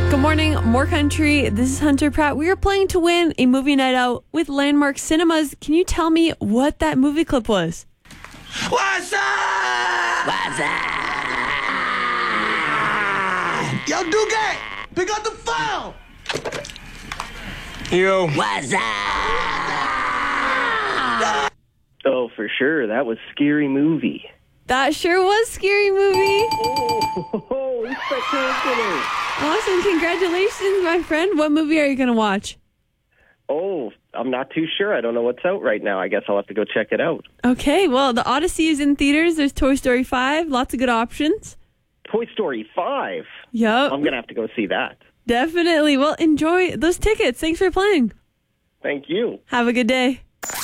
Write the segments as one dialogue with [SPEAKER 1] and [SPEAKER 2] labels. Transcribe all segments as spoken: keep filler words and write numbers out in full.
[SPEAKER 1] Good morning, More Country. This is Hunter Pratt. We are playing to win a movie night out with Landmark Cinemas. Can you tell me what that movie clip was?
[SPEAKER 2] What's up?
[SPEAKER 3] What's up?
[SPEAKER 2] Yo, Duque, pick up the phone.
[SPEAKER 3] Yo. What's up?
[SPEAKER 4] Oh, for sure. That was Scary Movie.
[SPEAKER 1] That sure was Scary Movie.
[SPEAKER 4] Oh, spectacular.
[SPEAKER 1] Awesome. Congratulations, my friend. What movie are you going to watch?
[SPEAKER 4] Oh, I'm not too sure. I don't know what's out right now. I guess I'll have to go check it out.
[SPEAKER 1] Okay, well, The Odyssey is in theaters. There's Toy Story five. Lots of good options.
[SPEAKER 4] Toy Story five?
[SPEAKER 1] Yep.
[SPEAKER 4] I'm going to have to go see that.
[SPEAKER 1] Definitely. Well, enjoy those tickets. Thanks for playing.
[SPEAKER 4] Thank you.
[SPEAKER 1] Have a good day.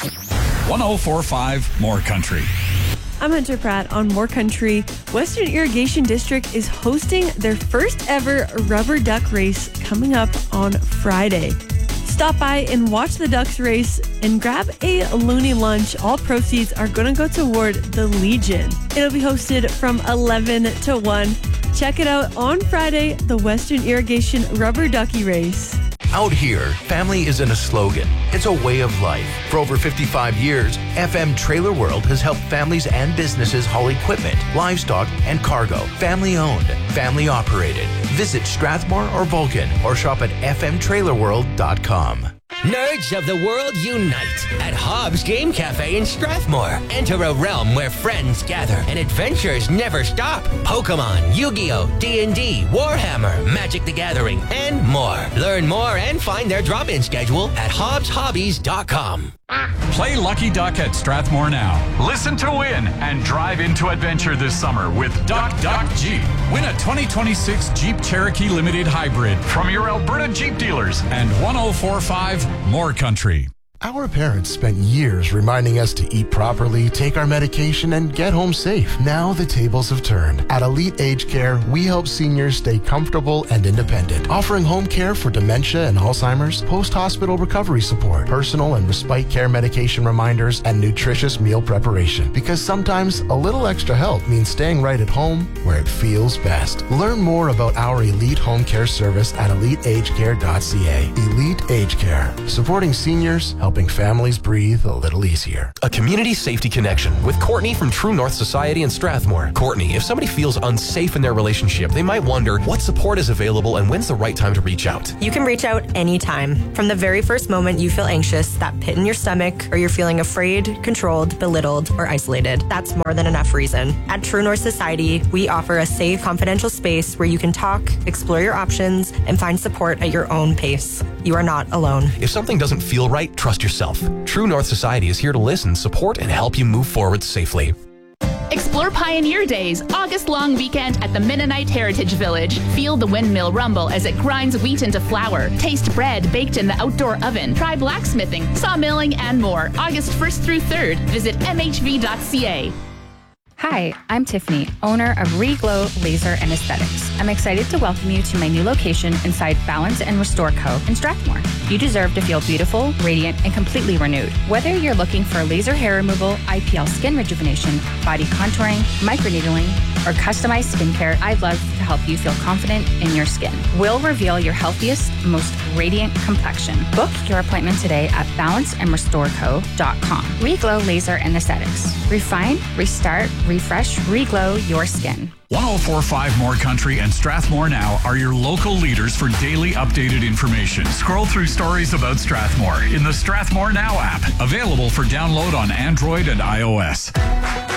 [SPEAKER 5] one oh four point five More Country.
[SPEAKER 1] I'm Hunter Pratt on More Country. Western Irrigation District is hosting their first ever rubber duck race coming up on Friday. Stop by and watch the ducks race and grab a loony lunch. All proceeds are going to go toward the Legion. It'll be hosted from eleven to one. Check it out on Friday, the Western Irrigation Rubber Ducky Race.
[SPEAKER 6] Out here, family isn't a slogan, it's a way of life. For over fifty-five years, F M Trailer World has helped families and businesses haul equipment, livestock, and cargo. Family owned, family operated. Visit Strathmore or Vulcan or shop at f m trailer world dot com.
[SPEAKER 3] Nerds of the world unite at Hobbs Game Cafe in Strathmore. Enter a realm where friends gather and adventures never stop. Pokemon, Yu-Gi-Oh, D and D, Warhammer, Magic the Gathering, and more. Learn more and find their drop-in schedule at hobbs hobbies dot com.
[SPEAKER 5] Play Lucky Duck at Strathmore now. Listen to win and drive into adventure this summer with Duck Duck Jeep. Win a twenty twenty-six Jeep Cherokee Limited Hybrid from your Alberta Jeep dealers and one oh four point five More Country.
[SPEAKER 7] Our parents spent years reminding us to eat properly, take our medication, and get home safe. Now the tables have turned. At Elite Age Care, we help seniors stay comfortable and independent, offering home care for dementia and Alzheimer's, post-hospital recovery support, personal and respite care medication reminders, and nutritious meal preparation. Because sometimes a little extra help means staying right at home where it feels best. Learn more about our Elite Home Care service at elite age care dot c a. Elite Age Care, supporting seniors, helping families breathe a little easier.
[SPEAKER 6] A community safety connection with Courtney from True North Society in Strathmore. Courtney, if somebody feels unsafe in their relationship, they might wonder what support is available and when's the right time to reach out.
[SPEAKER 8] You can reach out anytime. From the very first moment you feel anxious, that pit in your stomach, or you're feeling afraid, controlled, belittled, or isolated. That's more than enough reason. At True North Society, we offer a safe, confidential space where you can talk, explore your options, and find support at your own pace. You are not alone.
[SPEAKER 6] If something doesn't feel right, trust yourself. True North Society is here to listen, support, and help you move forward safely.
[SPEAKER 9] Explore Pioneer Days, August-long weekend at the Mennonite Heritage Village. Feel the windmill rumble as it grinds wheat into flour. Taste bread baked in the outdoor oven. Try blacksmithing, sawmilling, and more. August first through third. Visit m h v dot c a.
[SPEAKER 10] Hi, I'm Tiffany, owner of Reglow Laser and Aesthetics. I'm excited to welcome you to my new location inside Balance and Restore Co. in Strathmore. You deserve to feel beautiful, radiant, and completely renewed. Whether you're looking for laser hair removal, I P L skin rejuvenation, body contouring, microneedling, or customized skincare, I'd love to help you feel confident in your skin. We'll reveal your healthiest, most radiant complexion. Book your appointment today at balance and restore co dot com. Reglow Laser and Aesthetics. Refine, restart, refresh, reglow your skin.
[SPEAKER 5] one oh four point five More Country and Strathmore Now are your local leaders for daily updated information. Scroll through stories about Strathmore in the Strathmore Now app, available for download on Android and iOS.